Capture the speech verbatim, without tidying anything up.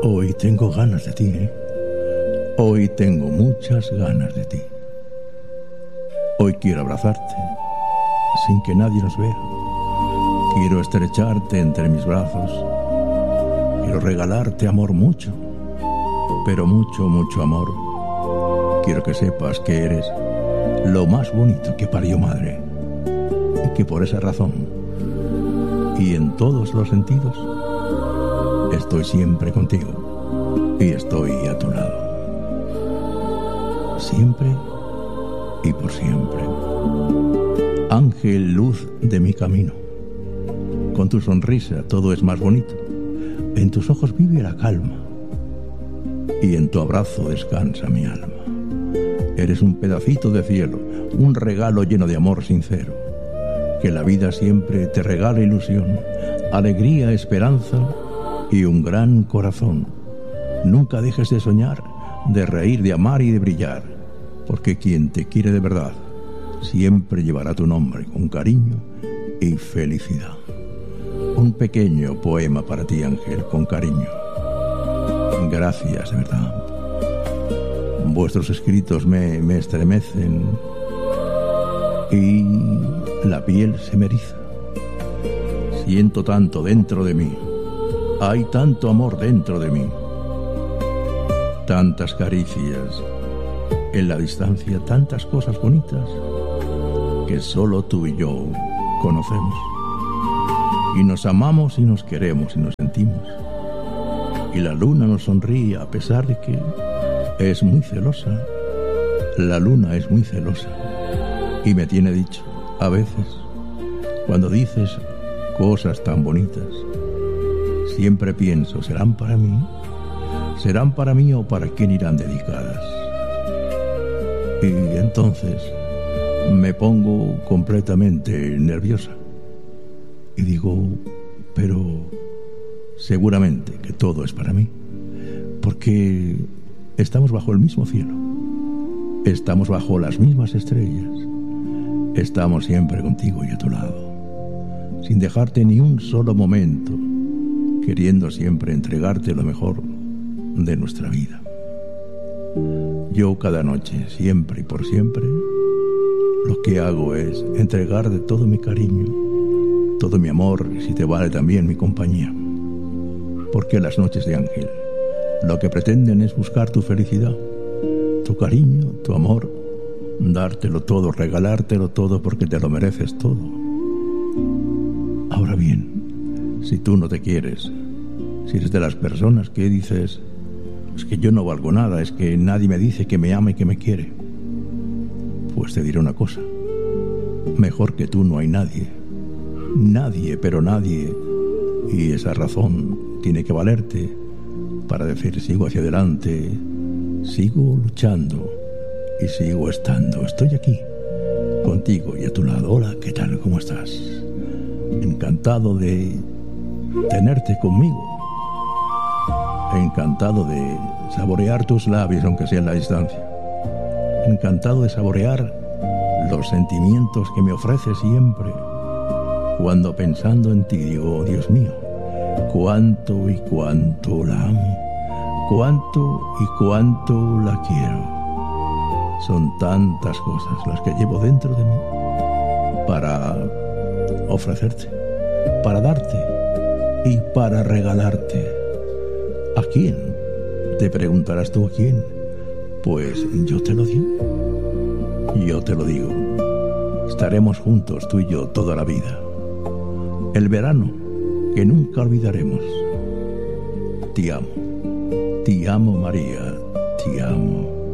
Hoy tengo ganas de ti, ¿eh? Hoy tengo muchas ganas de ti. Hoy quiero abrazarte sin que nadie nos vea. Quiero estrecharte entre mis brazos. Quiero regalarte amor mucho, pero mucho, mucho amor. Quiero que sepas que eres lo más bonito que parió madre, y que por esa razón, y en todos los sentidos, estoy siempre contigo y estoy a tu lado. Siempre y por siempre. Ángel, luz de mi camino. Con tu sonrisa todo es más bonito. En tus ojos vive la calma y en tu abrazo descansa mi alma. Eres un pedacito de cielo, un regalo lleno de amor sincero. Que la vida siempre te regale ilusión, alegría, esperanza y un gran corazón. Nunca dejes de soñar, de reír, de amar y de brillar, porque quien te quiere de verdad siempre llevará tu nombre con cariño y felicidad. Un pequeño poema para ti, Ángel, con cariño. Gracias, de verdad. Vuestros escritos me, me estremecen y la piel se me eriza. Siento tanto dentro de mí. Hay tanto amor dentro de mí. Tantas caricias en la distancia, tantas cosas bonitas que solo tú y yo conocemos. Y nos amamos y nos queremos y nos sentimos. Y la luna nos sonríe a pesar de que es muy celosa. La luna es muy celosa y me tiene dicho, a veces, cuando dices cosas tan bonitas, siempre pienso, ¿serán para mí? ¿Serán para mí o para quién irán dedicadas? Y entonces me pongo completamente nerviosa y digo, pero seguramente que todo es para mí, porque estamos bajo el mismo cielo, estamos bajo las mismas estrellas, estamos siempre contigo y a tu lado, sin dejarte ni un solo momento, queriendo siempre entregarte lo mejor de nuestra vida. Yo cada noche, siempre y por siempre, lo que hago es entregar de todo mi cariño, todo mi amor, y si te vale también mi compañía. Porque las noches de Ángel lo que pretenden es buscar tu felicidad, tu cariño, tu amor, dártelo todo, regalártelo todo porque te lo mereces todo. Ahora bien, si tú no te quieres, si eres de las personas que dices, es que yo no valgo nada, es que nadie me dice que me ama y que me quiere, pues te diré una cosa, mejor que tú no hay nadie, nadie, pero nadie, y esa razón tiene que valerte para decir sigo hacia adelante, sigo luchando y sigo estando, estoy aquí contigo y a tu lado. Hola, ¿qué tal? ¿Cómo estás? Encantado de tenerte conmigo, encantado de saborear tus labios aunque sea en la distancia, encantado de saborear los sentimientos que me ofreces siempre cuando pensando en ti digo, Dios mío, cuánto y cuánto la amo, cuánto y cuánto la quiero. Son tantas cosas las que llevo dentro de mí para ofrecerte, para darte y para regalarte. ¿A quién? Te preguntarás tú, ¿a quién? Pues yo te lo digo, yo te lo digo. Estaremos juntos tú y yo toda la vida. El verano que nunca olvidaremos. Te amo, te amo María, te amo.